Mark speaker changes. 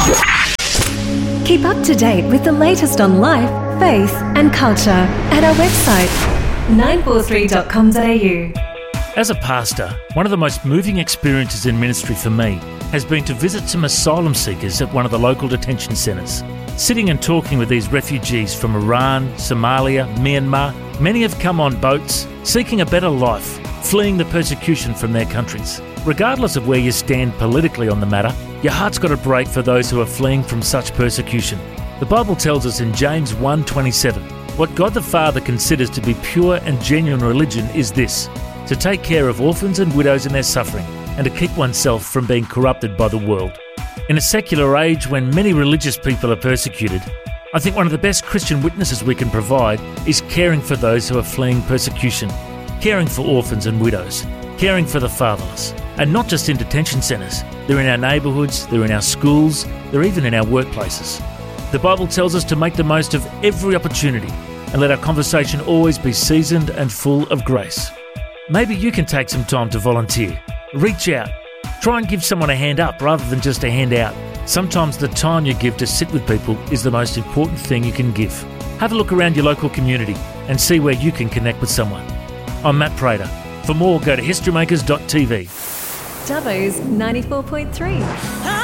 Speaker 1: Keep up to date with the latest on life, faith and culture at our website 943.com.au.
Speaker 2: As a pastor, one of the most moving experiences in ministry for me has been to visit some asylum seekers at one of the local detention centres. Sitting and talking with these refugees from Iran, Somalia, Myanmar, many have come on boats seeking a better life, fleeing the persecution from their countries. Regardless of where you stand politically on the matter, your heart's got to break for those who are fleeing from such persecution. The Bible tells us in James 1:27, what God the Father considers to be pure and genuine religion is this, to take care of orphans and widows in their suffering, and to keep oneself from being corrupted by the world. In a secular age when many religious people are persecuted, I think one of the best Christian witnesses we can provide is caring for those who are fleeing persecution, caring for orphans and widows, caring for the fatherless. And not just in detention centres, they're in our neighbourhoods, they're in our schools, they're even in our workplaces. The Bible tells us to make the most of every opportunity and let our conversation always be seasoned and full of grace. Maybe you can take some time to volunteer. Reach out. Try and give someone a hand up rather than just a hand out. Sometimes the time you give to sit with people is the most important thing you can give. Have a look around your local community and see where you can connect with someone. I'm Matt Prater. For more, go to historymakers.tv.
Speaker 1: Dubbo's 94.3.